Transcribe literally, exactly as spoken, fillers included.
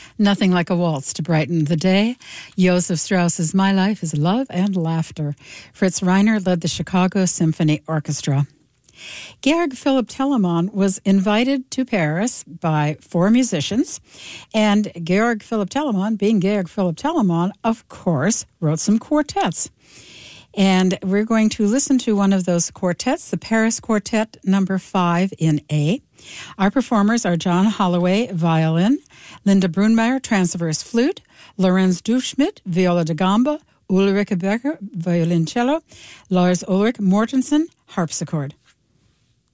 Nothing like a waltz to brighten the day. Joseph Strauss's My Life is Love and Laughter. Fritz Reiner led the Chicago Symphony Orchestra. Georg Philipp Telemann was invited to Paris by four musicians, and Georg Philipp Telemann, being Georg Philipp Telemann, of course, wrote some quartets. And we're going to listen to one of those quartets, the Paris Quartet number five in A. Our performers are John Holloway, violin, Linda Brunmeier, transverse flute, Lorenz Dufschmidt, viola da gamba, Ulrike Becker, violoncello, Lars Ulrich Mortensen, harpsichord.